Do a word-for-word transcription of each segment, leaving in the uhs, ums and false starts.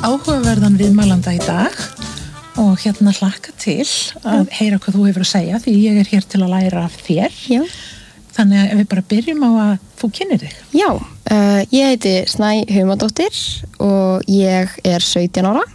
áhugaverðan viðmælanda í dag og hérna hlakka til að heyra hvað þú hefur að segja því ég er hér til að læra af þér. Já. Þannig að við bara byrjum á að þú kynnir þig. Já, uh, ég heiti Snæ Humadóttir og ég er sautján ára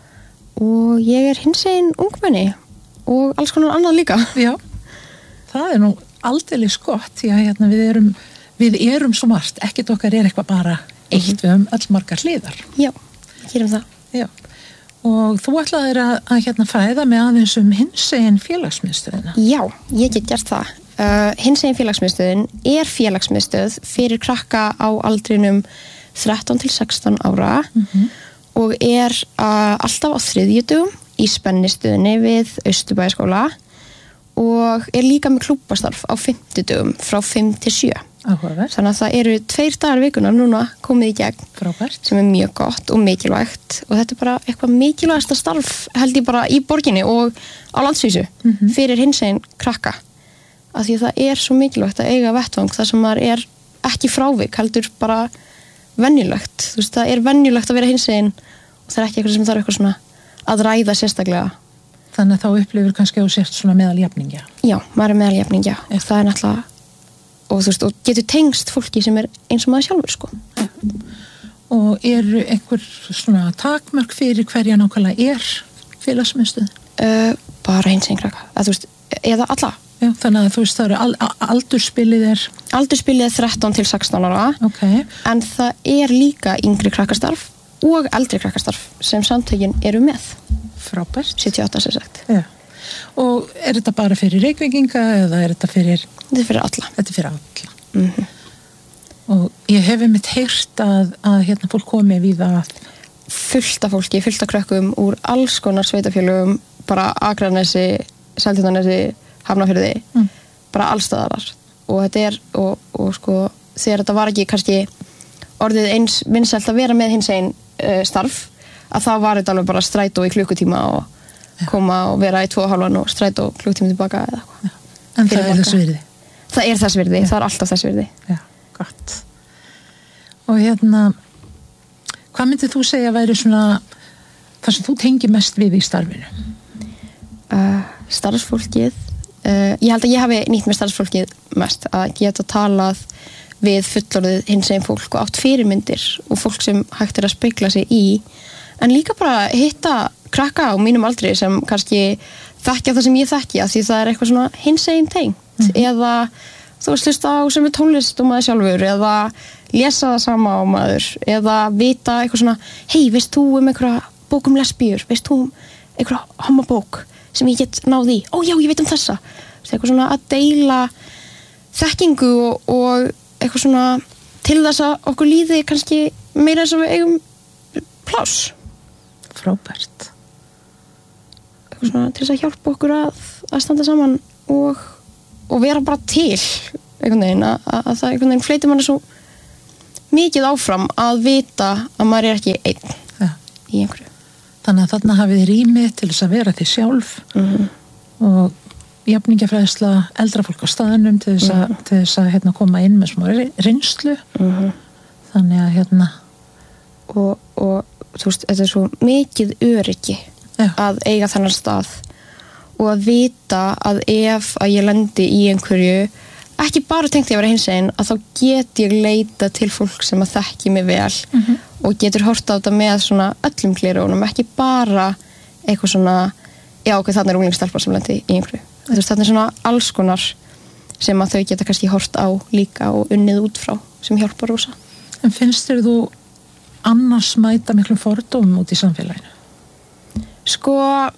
og ég er hinsegin ungmenni og alls konar annað líka. Já, það er nú aldeilis gott því að hérna, við, erum, við erum svo margt, ekkert okkar er eitthvað bara eitt, mm-hmm. við höfum öll margar hliðar. Já, gerum það. Já, og þú ætlaðir að, að hérna fræða með aðeins um hinsegin félagsmiðstöðina. Já, ég get gert það. Uh, hinsegin félagsmiðstöðin er félagsmiðstöð fyrir krakka á aldrinum þrettán til sextán ára mm-hmm. og er uh, alltaf á þriðjudugum í spennistöðinni við Austurbæjarskóla og er líka með klúbbastarf á fimmtudugum frá fimm til sjö. Áhugavert. Þannig að það eru tveir dagar vikunar núna komið í gegn. Frábært. Sem er mjög gott og mikilvægt og þetta er bara eitthvað mikilvægasta starf held ég bara í borginni og á landsvísu mm-hmm. fyrir hinsegin krakka. Af því að það er svo mikilvægt að eiga vettvang þar sem maður er ekki frávik heldur bara venjulegt. Þú veist, það er venjulegt að vera hinsegin og það er ekki eitthvað sem þarf eitthvað svona að ræða sérstaklega. Þannig að þá upplifir kannski á sért svona meðaljafningja. Já, maður er meðaljafningja og það er náttúrulega og þú veist, og getur tengst fólki sem er eins og maður sjálfur, sko. Ja. Og eru einhver svona takmörk fyrir hverja nákvæmlega er félagsmiðstöð? Uh, bara hinsegin krakka, að þú veist, eða alla. Já, þannig að þú veist, það eru al aldurspilið er... Aldurspilið er þrettán til sextán ára, okay. En það er líka yngri krakkastarf og eldri krakkastarf sem samtökin eru með. Frábært. sjötíu og átta sem sagt. Já. Og er þetta bara fyrir Reykvíkinga eða er þetta fyrir... Þetta er fyrir alla. Þetta er fyrir alla. Mm-hmm. Og ég hef einmitt heyrt að, að hérna fólk komi við að... Fullt af fólki, fullt af krökkum úr alls konar sveitafélögum, bara Akranesi, Seltjarnarnesi, Hafnarfirði, mm. bara allstaðar. Og þetta er, og, og sko, þegar þetta var ekki kannski orðið eins vinsælt að vera með hinsegin uh, starf, að það var þetta alveg bara strætó í klukkutíma og koma og vera í tvo og hálfan og strætó klukkutíma tilbaka eða eitthvað. En það er þess virði? Það er þess virði, Já. Það er alltaf þess virði. Já, gott. Og hérna, hvað myndið þú segja væri svona það sem þú tengir mest við í starfinu? Uh, starfsfólkið, uh, ég held að ég hafi nýtt með starfsfólkið mest, að geta talað við fullorðið hinsegin fólk og átt fyrirmyndir og fólk sem hægt er að spegla sig í, en líka bara hitta krakka á mínum aldri sem kannski þekkja það sem ég þekki að því það er eitthvað svona hinsegin tengt mm-hmm. eða þú veist hlusta á sem er tónlist og maður sjálfur eða lesa það sama á maður eða vita eitthvað svona hei, veist þú um einhverja bók um lesbíur, veist þú um einhverja homabók sem ég get náð í, ó já, ég veit um þessa eitthvað svona að deila þekkingu og, og eitthvað svona til þess að okkur líði kannski meira eins og við eigum pláss. Frábært. Eitthvað svona til þess að hjálpa okkur að, að standa saman og, og vera bara til einhvern veginn, að, að það einhvern veginn fleytir manni svo mikið áfram að vita að maður er ekki einn ja. Í einhverju. Þannig að þarna hafið þið rými til þess að vera þið sjálf mm-hmm. og jafningjafræðsla eldra fólk á staðnum til þess að, mm-hmm. til þess að hérna, koma inn með smá reynslu mm-hmm. þannig að hérna og, og þú veist, þetta er svo mikið öryggi Já. Að eiga þennan stað og að vita að ef að ég lendi í einhverju ekki bara tengt ég að vera hinsegin að þá get ég leita til fólk sem að þekki mig vel mm-hmm. og getur horft á þetta með svona öllum gleraunum, ekki bara eitthvað svona, já ok, þarna er unglingstelpa sem lendi í einhverju. Þú veist, þarna er svona alls konar sem að þau geta kannski hort á líka og unnið út frá sem hjálpar rosa. En finnst þér þú annars mæta miklum fordómum út í samfélaginu? Sko,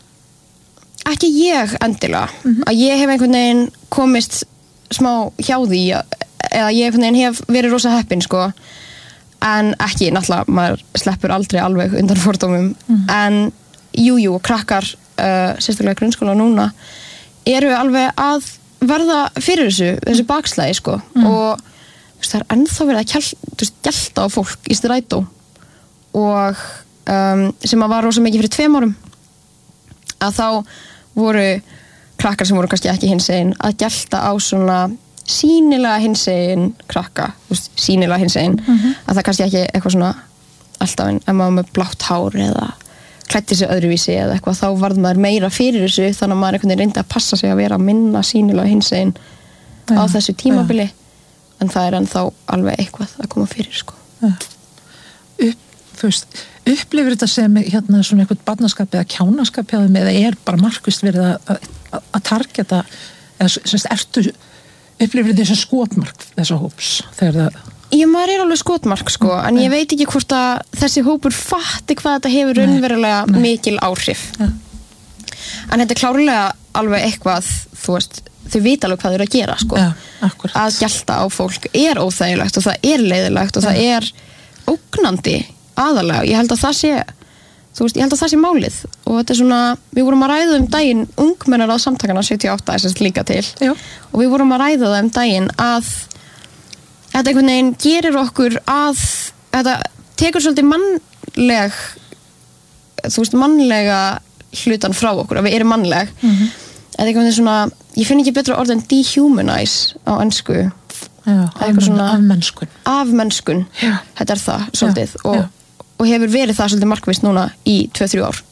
ekki ég endilega. Mm-hmm. Að ég hef einhvern veginn komist smá hjá því eða ég einhvern veginn hef verið rosa heppin sko. En ekki, náttúrulega, maður sleppur aldrei alveg undan fordómum. Mm-hmm. En jú, jú, krakkar, uh, sérstaklega í grunnskóla núna, eru alveg að verða fyrir þessu, þessu bakslæði sko. Mm. Og veist, það er ennþá verið að kjel, gelta á fólk í strætó og um, sem að var rosa mikið fyrir tveim árum að þá voru krakkar sem voru kannski ekki hinsegin að gelta á svona sýnilega hinsegin krakka, veist, sýnilega hinsegin mm-hmm. að það kannski ekki eitthvað svona alltaf en ef maður með blátt hár eða klæddi sig öðruvísi eða eitthvað, þá varð maður meira fyrir þessu, þannig að maður einhvern veginn reyndi að passa sig að vera minna sýnilega hinsegin á þessu tímabili, en það er ennþá alveg eitthvað að koma fyrir, sko. Ja. Upp, þú veist, upplifir þetta sem hérna svona eitthvað barnaskap eða kjánaskap hjá þeim, eða er bara markvist verið að, að, að targeta, eða semst, ertu, upplifir þetta sem skotmark þessa hóps, þegar það... Já, maður er alveg skotmark, sko, en ég veit ekki hvort að þessi hópur fatti hvað þetta hefur raunverulega mikil áhrif. Ja. En þetta er klárlega alveg eitthvað, þú veist, þau vita alveg hvað þau eru að gera, sko. Ja, akkurat. Að gelta á fólk er óþægilegt og það er leiðilegt og ja. Það er ógnandi aðalega. Ég held að það sé, þú veist, ég held að það sé málið og þetta er svona, við vorum að ræða um daginn ungmennar á samtakana sjötíu og átta er sérst líka til. Já. Og við vorum að ræða það um daginn að þetta einhvern veginn gerir okkur að þetta tekur svolítið mannleg þú veist, mannlega hlutan frá okkur, að við erum mannleg mm-hmm. Þetta er einhvern veginn svona, ég finn ekki betra orð en dehumanize á ensku. Já, afmennskun afmennskun, þetta er það svolítið já, og, já. Og hefur verið það svolítið markvisst núna í tvö til þrjú ár.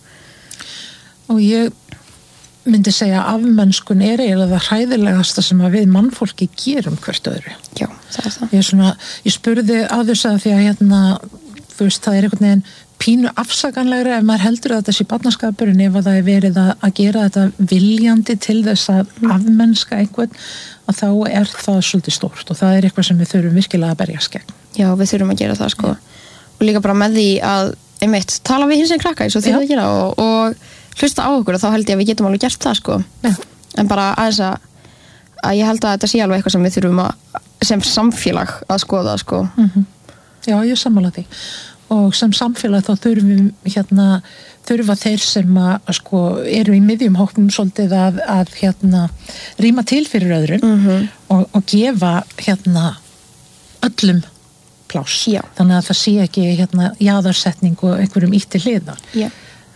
Og ég myndi segja að afmennskun er eiginlega það hræðilegasta sem að við mannfólki gerum hvert öðru. Já, það er það. Ég, svona, ég spurði á þess að því að hérna, þú veist, það er einhvern veginn pínu afsakanlegra ef maður heldur að þetta sé barnaskapur en ef að það er verið að, að gera þetta viljandi til þess að mm. afmennska einhvern, að þá er það svolítið stórt og það er eitthvað sem við þurfum virkilega að berjast gegn. Já, við þurfum að gera það, sko. Ja. Og líka bara með því að, einmitt, tala við hins sem krakka eins og því að gera og, og hlusta á okkur og þá held ég að við getum alveg gert það, sko. Ja. En bara aðeins að, að ég held að þetta sé alveg eitthvað sem við þurfum að, sem samfélag að skoða, sko. Mm-hmm. Já, ég sammála því. Og sem samfélag þá þurfum hérna, þurfa þeir sem að sko eru í miðjum hóknum svolítið að, að hérna rýma til fyrir öðrum mm-hmm. og, og gefa hérna öllum pláss. Já. Þannig að það sé ekki hérna jaðarsetning og einhverjum ítti hliðar. Já.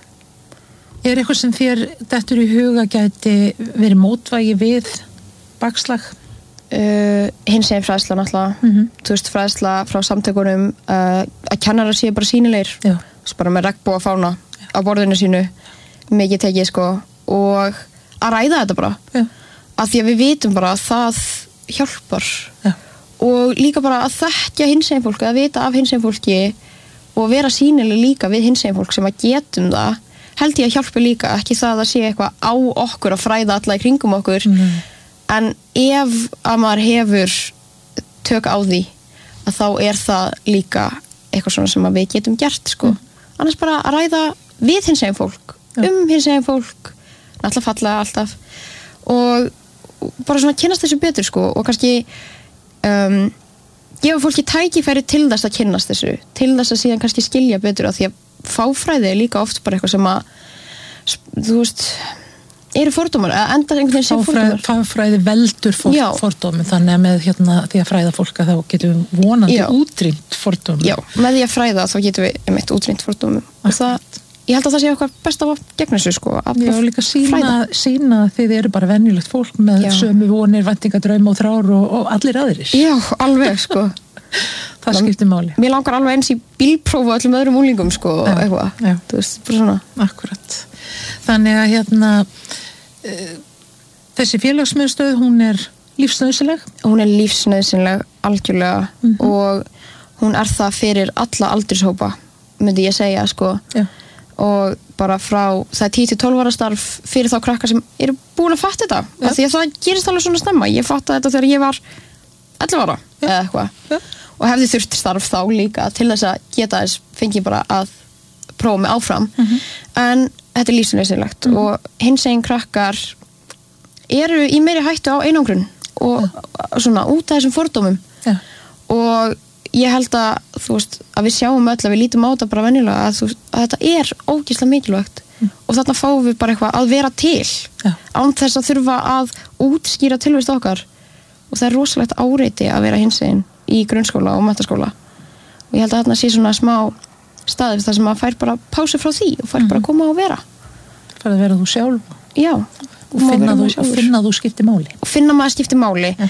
Er eitthvað sem þér dettur í huga gæti verið mótvægi við bakslag? Uh, hins eginn fræðsla náttúrulega mm-hmm. þú veist, fræðsla frá samtökunum uh, að kennarar séu bara sýnilegir bara með regnbogafána á borðinu sínu mikið tekið, sko, og að ræða þetta bara Já. Af því að við vitum bara að það hjálpar Já. Og líka bara að þekkja hins eginn fólk, að vita af hins eginn fólki og vera sýnileg líka við hins eginn fólk sem að getum það, held ég að hjálpa líka, ekki það að sé eitthvað á okkur að fræða alla í kringum okkur mm. En ef að maður hefur tök á því að þá er það líka eitthvað svona sem að við getum gert, sko. Mm. Annars bara að ræða við hinsegin fólk, ja. Um hinsegin fólk, náttúrulega fallega alltaf og bara svona kynnast þessu betur, sko, og kannski um, gefa fólki tækifæri til þess að kynnast þessu, til þess að síðan kannski skilja betur að því að fáfræði er líka oft bara eitthvað sem að, þú veist... eru fordómar, að enda einhvern veginn sem fordómar. Fagfræði veldur for, fordómi, þannig að með hérna, því að fræða fólk að þá getum við vonandi Já. Útrýmt fordómi. Já, með því að fræða þá getum við einmitt útrýmt fordómi. Og það, ég held að það sé okkar best að gegna þessu, sko. Að Já, líka sína, sína þið eru bara venjulegt fólk með Já. Sömu vonir, væntingar, draum og þrár og, og allir aðrir. Já, alveg, sko. Það skiptir máli. Mér langar alveg eins í bílprófu öllum öðrum úlingum, sko, eitthvað. Já. Þú veist, bara svona. Akkurat. Þannig að hérna þessi félagsmiðstöð, hún er lífsnauðsynleg? Hún er lífsnauðsynleg algjörlega mm-hmm. og hún er það fyrir alla aldurshópa, myndi ég segja, sko. Já. Og bara frá, það er tíu til tólf ára starf fyrir þá krakkar sem eru búin að fatta þetta, af því að það gerist alveg svona snemma. Ég fatta þetta þegar ég var ellefu ára Já. Eða eitthvað og hefði þurft starf þá líka til þess að geta þess fengið bara að prófa mig áfram mm-hmm. en þetta er lífsnauðsynlegt mm-hmm. og hinsegin krakkar eru í meiri hættu á einangrun og ja. Svona út af þessum fordómum ja. Og ég held að þú veist að við sjáum öll að við lítum á þetta bara venjulega að, veist, að þetta er ógeðslega mikilvægt mm. og þarna fáum við bara eitthvað að vera til ja. Án þess að þurfa að útskýra tilvist okkar og það er rosalegt áreiti að vera hinsegin í grunnskóla og menntaskóla og ég held að þarna sé svona smá staðir þar sem maður fær bara pásu frá því og fær mm-hmm. bara að koma og vera fær að vera þú sjálf Já, og finna þú, finna þú skipti máli og finna maður skipti máli ja.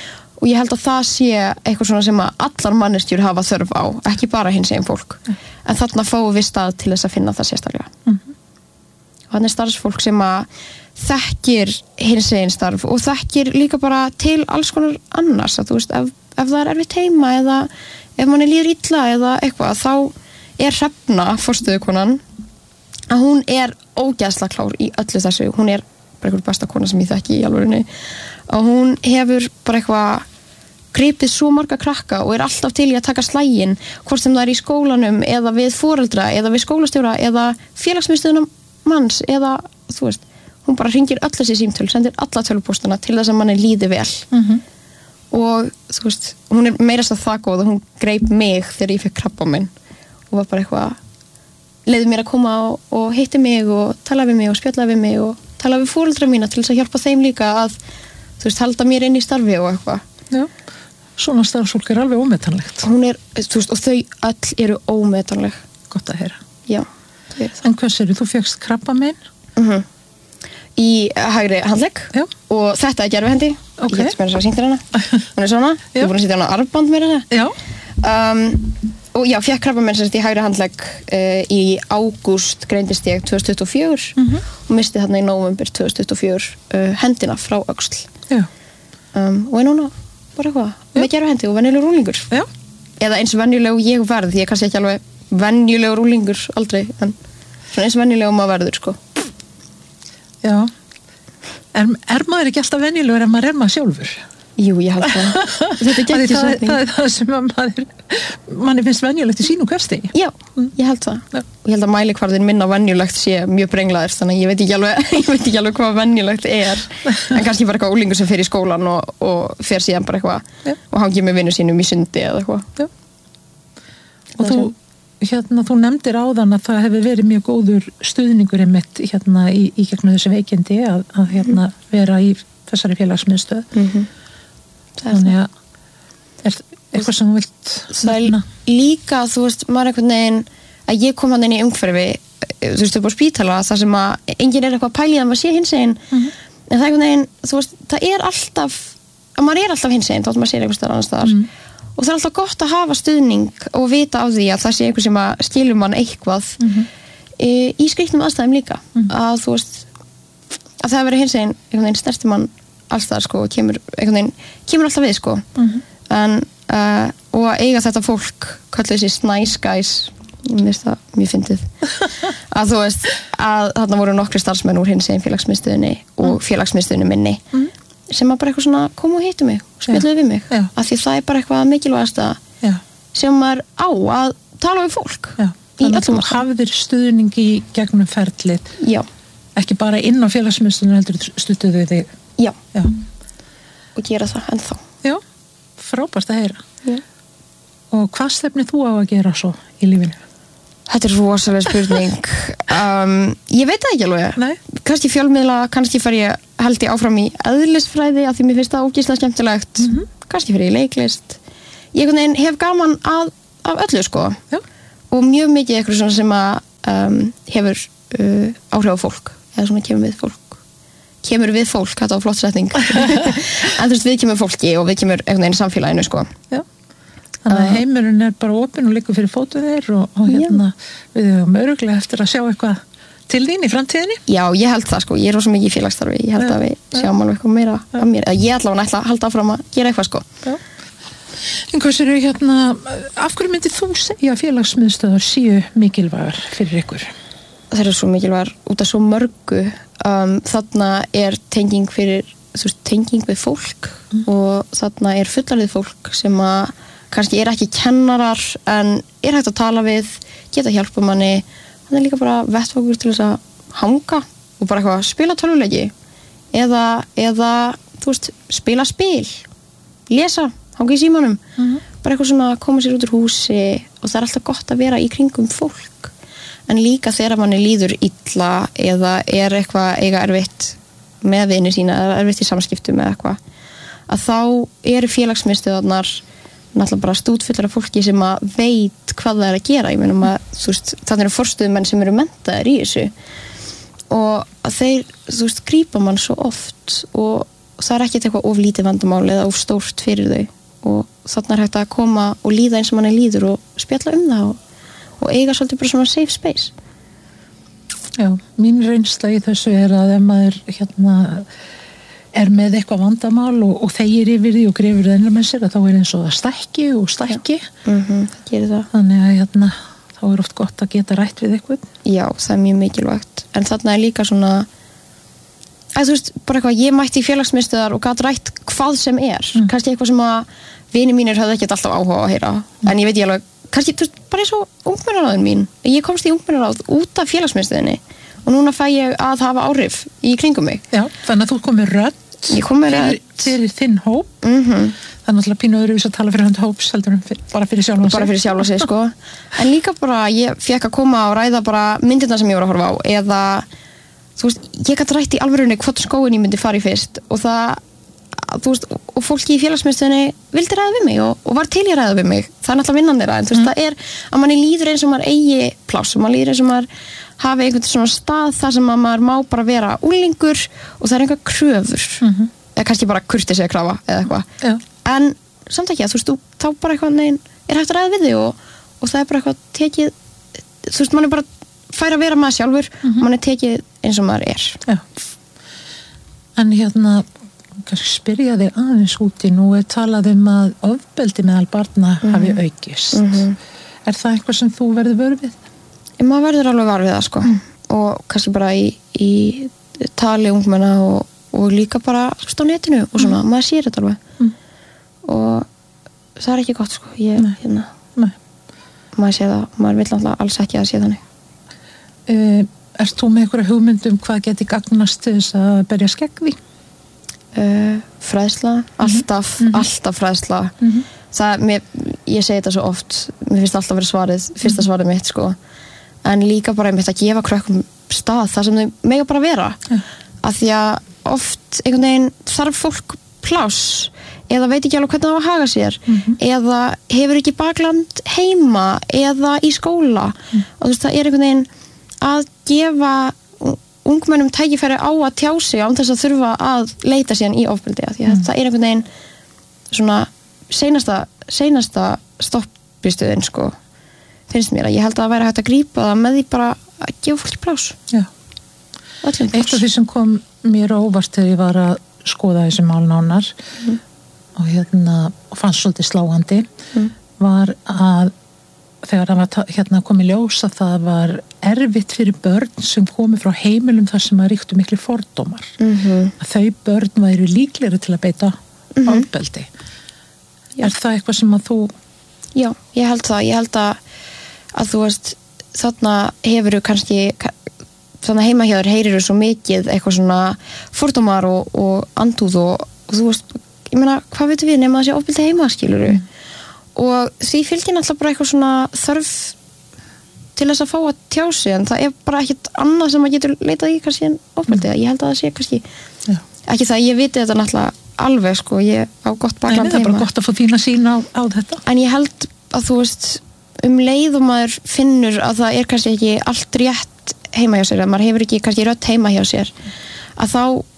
og ég held að það sé eitthvað svona sem að allar manneskjur hafa þörf á, ekki bara hinsegin fólk mm. en þarna fáum við stað til þess að finna það sérstaklega mm-hmm. og þannig starfsfólk sem að þekkir hinsegin starf og þekkir líka bara til alls konar annars að þú veist, ef, ef það er erfitt heima eða ef manni líður illa eða eitthvað, þá er Hrefna, forstöðukonan að hún er ógeðslega klár í öllu þessu, hún er bara einhver besta kona sem ég þekki í alvörinni og hún hefur bara eitthvað gripið svo marga krakka og er alltaf til í að taka slægin hvort sem það er í skólanum eða við foreldra eða við skólastjóra eða félagsmiðstöðunum manns eða þú veist, hún bara hringir öll þessi símtöl, sendir alla tölvupóstana til þess að manni líði vel mm-hmm. og þú veist, hún er meira svo það góð og hún greip mig þegar ég fekk krabbamein og var bara eitthvað leiði mér að koma og, og hitti mig og tala við mig og spjalla við mig og tala við foreldra mína til þess að hjálpa þeim líka að þú veist, halda mér inn í starfi og eitthvað. Já, svona starfsfólk er alveg ómetanlegt. Hún er, þú veist, og þau öll eru ómetanleg. Gott að heyra. Já, þau eru það. En hvað séru, þú fékkst krabbamein? Mhm. Í hægri handlegg Já. Og þetta er gerfihendi. Ok. Ég get sem er að sýndir hana. Hún er svona. Ég er búin að setja hana armband með hana. Já. Um, og já, fékk krabbamein sem sagt í hægri handlegg uh, í ágúst greindist ég tvö þúsund tuttugu og fjögur mm-hmm. og misti þarna í nóvember tvö þúsund tuttugu og fjögur uh, hendina frá öxl. Já. Um, og er núna bara eitthvað með gerfihendi og venjulegur rúlingur. Já. Eða eins venjulegur ég verð, ég er kannski ekki alveg venjulegur rúlingur aldrei, en svona eins venjulegur maður verður, sko. Já. Er, er maður ekki alltaf venjulegur en maður er maður sjálfur? Jú, ég held það. Þetta er geggjur það, það er það sem maður manni finnst venjulegt í sínu hversti. Já, ég held það. Já. Og ég held að mælikvarðin minn á venjulegt sé mjög brenglaður, þannig að ég veit ekki alveg, ég veit ekki alveg hvað venjulegt er. En kannski bara eitthvað úlingur sem fer í skólan og, og fer síðan bara eitthvað Já. Og hangir með vinnu sínum í sundi eða eitthvað. Já. Og þú, hérna, þú nefndir áðan að það hefur verið mjög góður stuðningur einmitt hérna í, í gegnum þessi veikindi að, að hérna vera í þessari félagsmiðstöð. Mm-hmm. Þannig að er eitthvað sem þú vilt nefna? Líka, þú veist, maður einhvern veginn að ég kom hann inn í umhverfi þú veist, upp á spítala, þar sem að enginn er eitthvað pælið að maður sé hinsegin mm-hmm. en það er einhvern veginn, þú veist, það er alltaf að maður er alltaf hinsegin, þótt maður sé einhvers staðar annars staðar mm-hmm. og það er alltaf gott að hafa stuðning og vita á því að það sé einhver sem að skilur mann eitthvað mm-hmm. í, í skrýtnum aðstæðum líka mm-hmm. að þú veist, að það að vera hinsegin einhvern veginn snerti mann alls það sko, kemur, veginn, kemur alltaf við sko mm-hmm. en uh, og að eiga þetta fólk kallar þessi nice guys ég finnst það mjög fyndið að þú veist, að þarna voru nokkri starfsmenn úr hinsegin félagsmiðstöðinni og félagsmiðstöðinni minni mm. sem að bara eitthvað svona kom og hitu mig og spjalluðu við mig, Já. Af því það er bara eitthvað mikilvægasta Já. Sem maður á að tala við fólk Já. Þannig að þú hafðir stuðning í gegnum ferlið Já. Ekki bara inn á félagsmiðstöðinu heldur stuðuðu þig Já. Já. Og gera það ennþá. Já, frábært að heyra. Já. Og hvað stefnir þú á að gera svo í lífinu? Þetta er rosalega spurning. um, ég veit það ekki alveg. Nei. Kannski fjölmiðla, kannski fer ég held ég áfram í eðlisfræði af því mér finnst það ógeðslega skemmtilegt. Mm-hmm. Kannski fer ég í leiklist. Ég hef gaman að, af öllu sko. Já. Og mjög mikið eitthvað svona sem að um, hefur uh, áhrif á fólk. Eða svona kemur við fólk. Kemur við fólk, þetta var flott setning en þú veist, við kemur fólki og við kemur einhvern veginn í samfélaginu, sko Já, þannig að heimurinn er bara opinn og liggur fyrir fótu þér og, og hérna, Já. Við höfum öruglega eftir að sjá eitthvað til þín í framtíðinni Já, ég held það, sko, ég er rosa mikið í félagsstarfi ég held Já. Að við sjáum alveg eitthvað meira Já. Af mér, eða ég ætla að ætla að halda áfram að gera eitthvað, sko Já. En hvað séu hérna, af hverju myndir þú segja að félagsmiðstöðar séu mikilvægar fyrir ykkur? Það er svo mikilvægar út af svo mörgu um, þarna er tenging fyrir þú veist, tenging við fólk mm. og þarna er fullarðið fólk sem að kannski er ekki kennarar en er hægt að tala við geta hjálpa manni, þannig er líka bara vettvangur til þess að hanga og bara eitthvað spila tölvuleiki eða, eða þú veist, spila spil lesa, hanga í símanum mm. bara eitthvað svona að koma sér út úr húsi og það er alltaf gott að vera í kringum fólk en líka þegar manni líður illa eða er eitthvað eiga erfitt með vini sína eða erfitt í samskiptum eða eitthvað að þá eru félagsmiðstöðarnar náttúrulega bara stútfullar af fólki sem að veit hvað það er að gera ég meina að þú veist, þannig eru forstöðumenn sem eru menntaðir í þessu og að þeir, þú veist, grípa mann svo oft og það er ekkert eitthvað of lítið vandamál eða of stórt fyrir þau og þarna er hægt að koma og líða eins og manni líður og spjalla um það og, og eiga svolítið bara svona safe space. Já, mín reynsla í þessu er að ef maður hérna er með eitthvað vandamál og, og þegir yfir því og grefur það ennum með sér að þá er eins og það stækki og stækki. Mm-hmm, það gerir það. Þannig að hérna, þá er oft gott að geta rætt við eitthvað. Já, það er mjög mikilvægt. En þarna er líka svona, að þú veist, bara eitthvað, ég mætti í félagsmiðstöðvar og gat rætt hvað sem er. Mm. Kannski eitthvað sem að vinir mínir höfðu ekkert alltaf áhuga að heyra. Mm. En ég veit ég alveg, kannski, þú veist, bara eins og ungmennaráðin mín. Ég komst í ungmennaráð út af félagsmiðstöðinni og núna fæ ég að hafa áhrif í kringum mig. Já, þannig að þú komir rödd Ég kom með fyrir, fyrir þinn hóp. Mm-hmm. Það er náttúrulega pínu öðruvísi að tala fyrir hann hóps heldur en fyr, bara fyrir sjálfa sig. Bara fyrir sjálfa sig, sko. En líka bara, ég fekk að koma og ræða bara myndirna sem ég var að horfa á eða, þú veist, ég gæti rætt í alvörunni hvort skóin ég myndi fara í fyrst og það, þú veist, og fólki í félagsmiðstöðinni vildi ræða við mig og, og var til í að ræða við mig. Það er náttúrulega vinnan þeirra, en þú veist, mm. það er að manni líður eins og maður eigi pláss og maður líður eins og maður hafi einhvern svona stað þar sem maður má bara vera úlingur og það er einhver kröfur. Mm-hmm. Eða kannski bara kurteis eða krafa eða eitthvað. Já. En samt ekki að þú veist, þú, þá bara eitthvað neginn er hægt að ræða við þig og, og það er bara eitthvað tekið, þú veist, mann er bara fær að vera maður sjálfur mm-hmm. og mann er tekið eins og maður er. Já. En hérna, kannski spyrja þig aðeins úti, nú er talað um að ofbeldi meðal barna mm-hmm. hafi aukist. Mm-hmm. Er það eitthvað sem þú verður vör við? Maður verður alveg var við það, sko. Mm. Og kannski bara í, í tali ungmenna og og líka bara á netinu og svona, mm. maður sér þetta alveg mm. og það er ekki gott sko ég, Nei. hérna Nei. maður sé það, maður vil alltaf alls ekki að sé þannig uh, Ert þú með einhverja hugmynd um hvað geti gagnast til þess að berja skegg því? Uh, fræðsla, mm-hmm. alltaf mm-hmm. alltaf fræðsla mm-hmm. það, mér, ég segi þetta svo oft mér finnst alltaf verið svarið, fyrsta mm-hmm. svarið mitt sko en líka bara einmitt að gefa krökkum stað þar sem þau mega bara vera yeah. af því að oft einhvern veginn þarf fólk pláss eða veit ekki alveg hvernig það á að haga sér mm-hmm. eða hefur ekki bakland heima eða í skóla mm. og þú veist það er einhvern veginn að gefa ungmennum tækifæri á að tjá sig án þess að þurfa að leita síðan í ofbeldi því að mm. það er einhvern veginn svona seinasta, seinasta stoppistuðin sko finnst mér að ég held að það væri hægt að grípa það með því bara að gefa fólki pláss. Já. Eitt af því sem kom mér óvart þegar ég var að skoða þessi mál nánar mm. og hérna og fannst svolítið sláandi mm. var að þegar það var hérna komið ljós að það var erfitt fyrir börn sem komu frá heimilum þar sem að ríktu miklu fordómar mm-hmm. að þau börn væru líklegri til að beita mm-hmm. ofbeldi. Er það eitthvað sem að þú Já, ég held það, ég held að að þú veist, þarna hefur þú kannski þannig heima hjá þér heyrir þú svo mikið eitthvað svona fordómar og, og andúð og, og þú veist, ég meina, hvað veitum við nema að sé ofbeldi heima, skilur mm. og því fylgir náttúrulega bara eitthvað svona þörf til þess að fá að tjá sig en það er bara ekkert annað sem að getur leitað í kannski en ofbeldi, mm. ég held að það sé kannski Já. Ekki það, ég viti þetta náttúrulega alveg sko, ég á gott bakland heima. Það er bara gott að fá þína sín á, á þetta. En ég held að þú veist, um leið og maður finnur að það er kannski ekki allt rétt heima hjá sér, að maður hefur ekki kannski rödd heima hjá sér, að þá,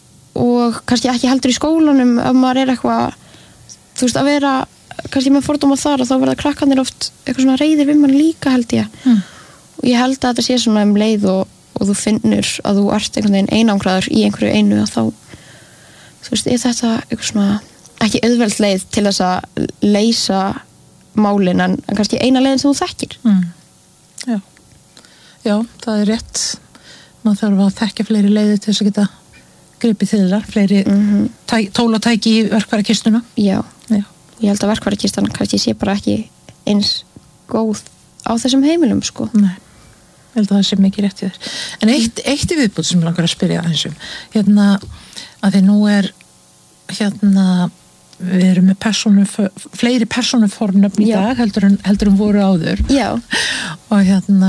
og kannski ekki heldur í skólanum, ef maður er eitthvað, þú veist, að vera kannski með fordóma þar, að þá verða krakkarnir oft eitthvað svona reiðir við mann líka, held ég. Mm. Og ég held að þetta sé svona um leið og, og þú finnur að þú ert einhvern veginn einangraður í einhverju einu, að þá þú veist, er þetta eitthvað svona ekki auðveld leið til þess að leysa málin en, en kannski eina leiðin sem þú þekkir. Mm. Já. Já, það er rétt. Maður þarf að þekkja fleiri leiðir til þess að geta gripið til þeirra, fleiri mm-hmm. tæ, tól og tæki í verkfærakistuna. Já. Já. Ég held að verkfærakistan kannski sé bara ekki eins góð á þessum heimilum, sko. Nei. Ég held að það sé mikið rétt í þér. En eitt, eitt í viðbútt sem ég langar að spyrja aðeins um. Hérna, að því nú er hérna, við erum með persónu, fleiri persónufornöfn í dag heldur en, heldur en voru áður. Já. Og hérna,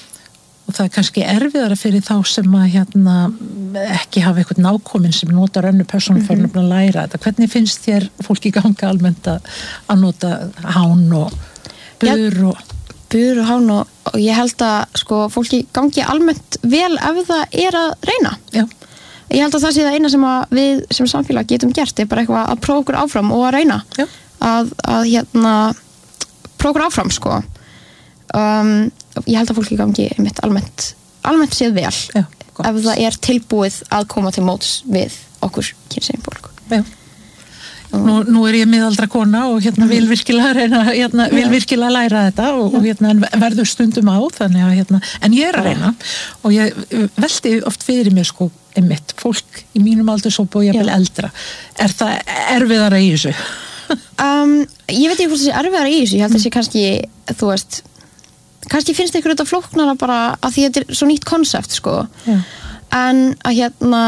og það er kannski erfiðara fyrir þá sem að hérna ekki hafa eitthvað nákomin sem notar önnu persónufornöfn að læra þetta. Hvernig finnst þér fólki ganga almennt að, að nota hán og bur og bur og hán og, og ég held að sko fólki gangi almennt vel ef það er að reyna. Já. ég held að það sé það eina sem að við sem samfélag getum gert er bara eitthvað að prófa okkur áfram og að reyna að, að hérna prófa okkur áfram sko um, ég held að fólki gangi einmitt almennt almennt séð vel Já, ef það er tilbúið að koma til móts við okkur kynsegin fólk Já Nú, nú er ég miðaldra kona og hérna vil virkilega reyna, hérna vil virkilega læra þetta og, og hérna verður stundum á þannig að hérna, en ég er að reyna og ég velti oft fyrir mér sko einmitt, fólk í mínum aldurshópi og ég vil eldra. Er það erfiðara í þessu? um, ég veit ekki hvort það sé erfiðara í þessu, ég held að það sé kannski, þú veist, kannski finnst ykkur þetta flóknara bara að því þetta er svo nýtt konsept sko, Já. En að hérna,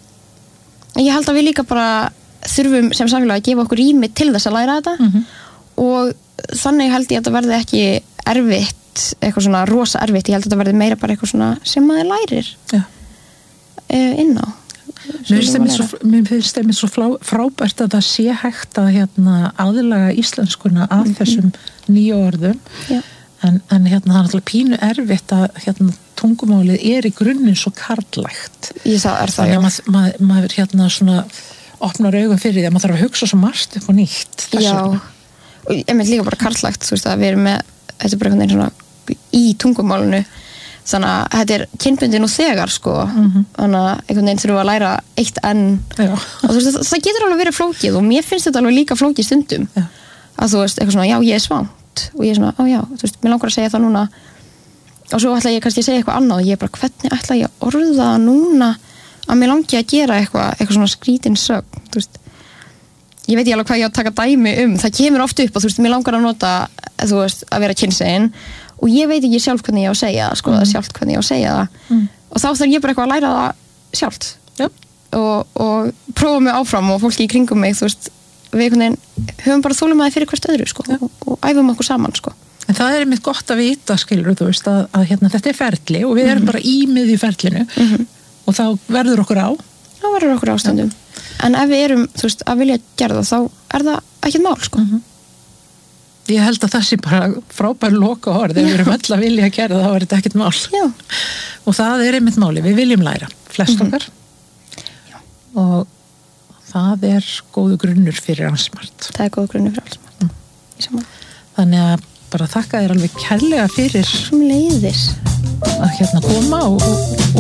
ég held að við líka bara þurfum sem samfélag að gefa okkur rými til þess að læra þetta mm-hmm. og þannig held ég að þetta verði ekki erfitt, eitthvað svona rosa erfitt, ég held að þetta verði meira bara eitthvað svona sem maður lærir ja. inn á. Mér finnst það mér svo flá, frábært að það sé hægt að hérna, aðlaga íslenskuna að mm-hmm. þessum nýju orðum ja. en, en hérna, það er alltaf pínu erfitt að hérna, tungumálið er í grunninn svo karlægt. Ég það er það, já. Maður mað, mað, hérna svona opnar augun fyrir því að maður þarf að hugsa svo margt upp og nýtt. Já, og ég mynd líka bara karlægt, þú veist að við erum með, þetta er bara einhvern veginn svona í tungumálinu, þannig að þetta er kynbundið nú þegar sko, mm-hmm. þannig að einhvern veginn þurfum að læra eitt enn Já. Og þú veist, það, það getur alveg verið flókið og mér finnst þetta alveg líka flókið stundum, Já. Að þú veist, eitthvað svona, já, ég er svangt og ég er svona, á já, þú veist, mér langar að segja það núna og svo ætla ég kannski að segja eitthvað annað og ég er bara, hvernig ætla ég að orða það núna að mér langi að gera eitthvað, eitthvað svona skrítin sögn, þú veist. Ég veit ég alveg hvað ég á að taka dæmi um, það kemur oft upp og þú veist, mér langar að nota, þú veist, að vera kynsegin og ég veit ekki sjálf hvernig ég á að segja það, sko, mm. sjálf hvernig ég á að segja það mm. og þá þarf ég bara eitthvað að læra það sjálft ja. og, og prófa mig áfram og fólki í kringum mig, þú veist, við einhvern veginn höfum bara þolinmæði fyrir hvert öðru, sko, ja. og, og æfum okkur saman, sko. En það er einmitt gott að vita, skilur, þú veist, að, að hérna, þetta er ferli og við erum mm-hmm. bara í miðju ferlinu mm-hmm. og þá verður okkur á. Þá verður okkur ástundum. Ja. En ef við erum, þú veist, að vilja gera það, þá er það ekkert mál, sko. Mm-hmm. Ég held að það sé bara frábær loka orð, ef við erum öll að vilja gera það, þá er þetta ekkert mál. Já. Og það er einmitt máli, við viljum læra, flest mm-hmm. okkar. Já. Og það er góðu grunnur fyrir Allsmart. Það er góðu grunnur fyrir Allsmart. Mm. Þannig að bara þakka þér alveg kærlega fyrir sem leiðis að hérna koma og, og